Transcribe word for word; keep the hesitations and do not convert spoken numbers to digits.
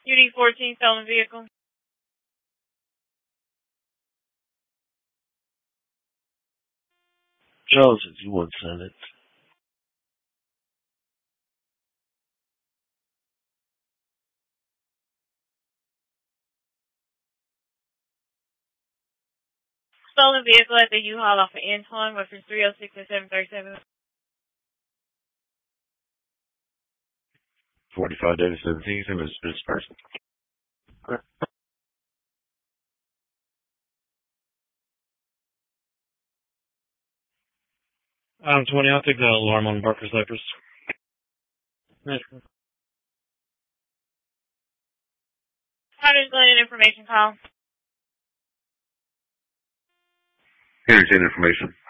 U D fourteen, stolen vehicle. Charles, if you want Senate. Stolen vehicle at the U-Haul off of Antoine, reference three oh six and seven thirty-seven. forty-five dash seventeen, same as this person. Okay. Um, twenty, I'll take the alarm on Barker Cypress. Hunter's Glen information call. Here's information.